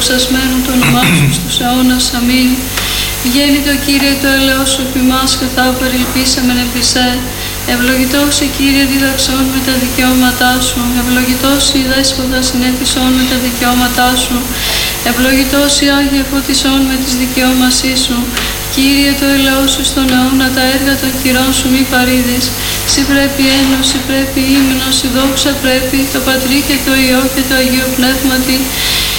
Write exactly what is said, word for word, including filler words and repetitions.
δοξασμένου το όνομά σου στους αιώνας. Αμήν. Γέννητο Κύριε το έλεος σου επί μας και θα περιλπίσαμεν επί σε. Ευλογητός η Κύριε δίδαξόν με τα δικαιώματά σου. Ευλογητός η Δέσποτα συνέτησόν με τα δικαιώματά σου. Ευλογητός η Άγιε φωτισόν με τις δικαιώμασή σου. Κύριε το έλεος σου στον αιώνα τα έργα των χειρών σου μη παρήδεις. Συ πρέπει ένωση, πρέπει ύμνος, η δόξα πρέπει το Πατρί και το Υιό και το Αγίο Πνεύματι